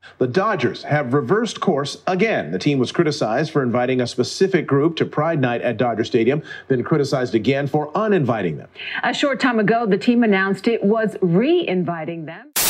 The Dodgers have reversed course again. The team was criticized for inviting a specific group to Pride Night at Dodger Stadium, then criticized again for uninviting them. A short time ago, the team announced it was re-inviting them.